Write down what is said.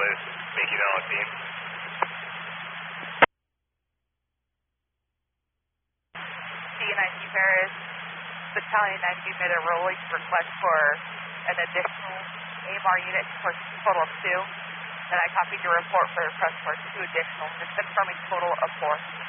please. Mickey Valley team. C-19 Paris, Battalion 19 made a rolling request for an additional AMR unit for a total of 2. And I copied your report for the request for 2 additional, just confirming total of 4.